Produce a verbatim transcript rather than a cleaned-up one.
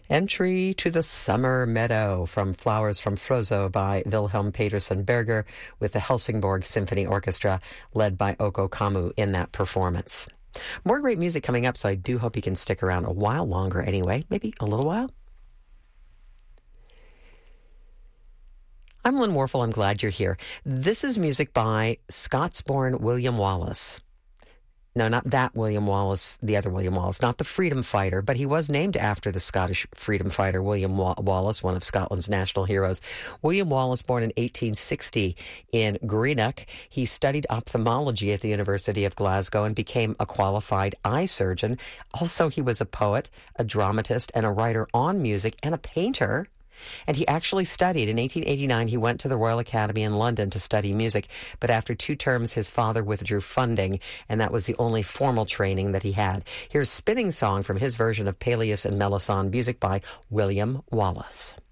Entry to the Summer Meadow from Flowers from Frozzo by Wilhelm Petersen Berger with the Helsingborg Symphony Orchestra led by Oko Kamu in that performance. More great music coming up, so I do hope you can stick around a while longer anyway, maybe a little while. I'm Lynn Warfel. I'm glad you're here. This is music by Scots-born William Wallace. No, not that William Wallace, the other William Wallace, not the freedom fighter, but he was named after the Scottish freedom fighter William Wa- Wallace, one of Scotland's national heroes. William Wallace, born in eighteen sixty in Greenock, he studied ophthalmology at the University of Glasgow and became a qualified eye surgeon. Also, he was a poet, a dramatist, and a writer on music, and a painter. And he actually studied. In eighteen eighty-nine, he went to the Royal Academy in London to study music. But after two terms, his father withdrew funding, and that was the only formal training that he had. Here's Spinning Song from his version of Peleus and Melisande, music by William Wallace.